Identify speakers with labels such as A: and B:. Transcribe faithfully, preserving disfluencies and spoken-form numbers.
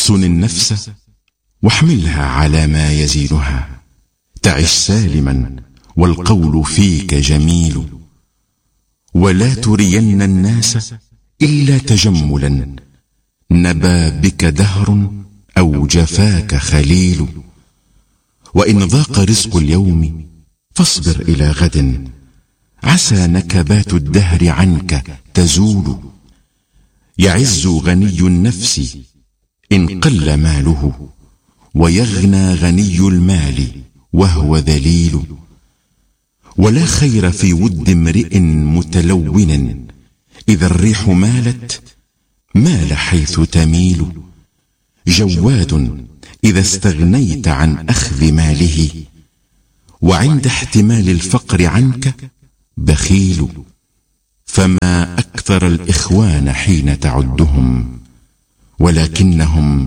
A: صن النفس واحملها على ما يزينها، تعش سالما والقول فيك جميل. ولا ترين الناس إلا تجملا، نبى بك دهر أو جفاك خليل. وإن ضاق رزق اليوم فاصبر إلى غد، عسى نكبات الدهر عنك تزول. يعز غني النفس إن قل ماله، ويغنى غني المال وهو ذليل. ولا خير في ود امرئ متلون، إذا الريح مالت مال حيث تميل. جواد إذا استغنيت عن أخذ ماله، وعند احتمال الفقر عنك بخيل. فما أكثر الإخوان حين تعدهم، ولكنهم